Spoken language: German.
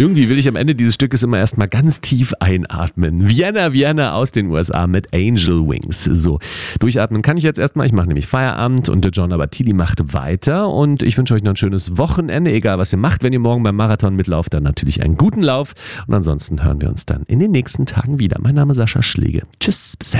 Irgendwie will ich am Ende dieses Stückes immer erstmal ganz tief einatmen. Vienna aus den USA mit Angel Wings. So, durchatmen kann ich jetzt erstmal. Ich mache nämlich Feierabend und der John Abatili macht weiter. Und ich wünsche euch noch ein schönes Wochenende, egal was ihr macht. Wenn ihr morgen beim Marathon mitlauft, dann natürlich einen guten Lauf. Und ansonsten hören wir uns dann in den nächsten Tagen wieder. Mein Name ist Sascha Schläge. Tschüss, bis dann.